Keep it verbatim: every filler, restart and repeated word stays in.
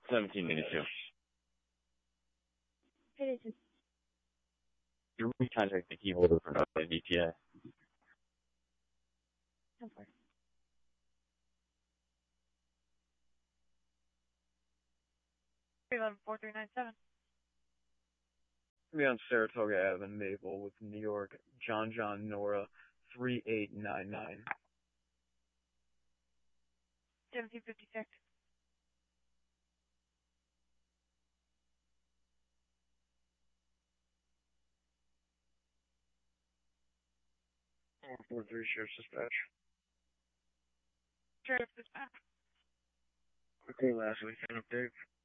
seventeen eighty-two. It is. You recontact the key holder for an E T A. Of course. three one one four three nine seven. Be on Saratoga Avenue, Maple, with New York, John John Nora, three eight nine nine. seventeen fifty-six. four three Sheriff's Dispatch. Sheriff's Dispatch. Okay, last weekend update.